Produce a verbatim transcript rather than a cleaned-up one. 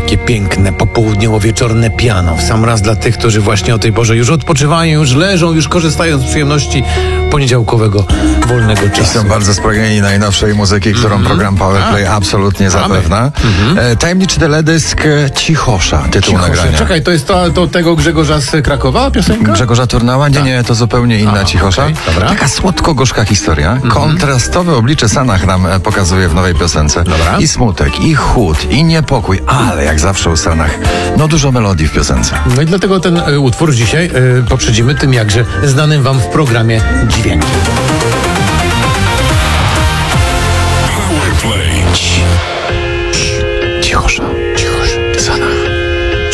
takie piękne popołudniowo-wieczorne piano. W sam raz dla tych, którzy właśnie o tej porze już odpoczywają, już leżą, już korzystają z przyjemności poniedziałkowego wolnego I czasu. są bardzo spragnieni najnowszej muzyki, którą mm-hmm. program Powerplay A. absolutnie zapewna. Mm-hmm. E, tajemniczy teledysk Cichosza, tytuł Cichosza. nagrania. Czekaj, to jest to, to tego Grzegorza z Krakowa piosenka? Grzegorza Turnała? Nie, tak. nie, to zupełnie inna A, Cichosza. okay, dobra. Taka słodko-gorzka historia. Mm-hmm. Kontrastowe oblicze Sanach nam e, pokazuje w nowej piosence. Dobra. I smutek, i chłód, i niepokój, ale jak zawsze u Sanach, no dużo melodii w piosence. No i dlatego ten y, utwór dzisiaj y, poprzedzimy tym jakże znanym wam w programie dźwiękiem. Powerplay.